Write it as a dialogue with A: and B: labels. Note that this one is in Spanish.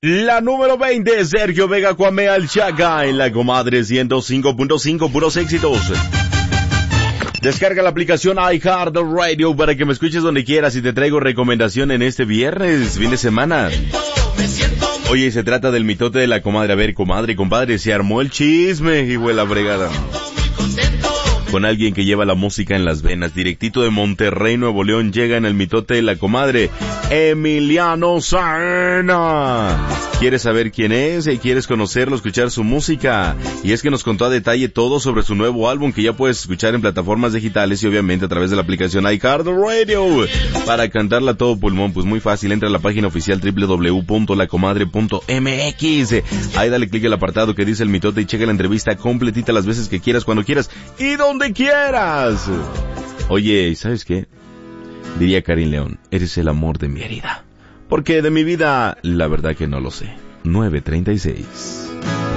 A: La número 20, Sergio Vega Kwame Alchaga en la Comadre 105.5, puros éxitos. Descarga la aplicación iHeartRadio para que me escuches donde quieras y te traigo recomendación en este viernes, fin de semana. Oye, se trata del mitote de la comadre. A ver, comadre y compadre, se armó el chisme, hijo de la fregada. Con alguien que lleva la música en las venas, directito de Monterrey, Nuevo León, llega en el mitote de la comadre, Emiliano Saena. ¿Quieres saber quién es? ¿Quieres conocerlo, escuchar su música? Y es que nos contó a detalle todo sobre su nuevo álbum que ya puedes escuchar en plataformas digitales y obviamente a través de la aplicación iHeartRadio. Para cantarla a todo pulmón, pues muy fácil, entra a la página oficial www.lacomadre.mx. Ahí dale clic al apartado que dice el mitote y checa la entrevista completita las veces que quieras, cuando quieras y donde quieras. Oye, ¿sabes qué? Diría Karin León, eres el amor de mi herida. Porque de mi vida, la verdad que no lo sé. 9:36.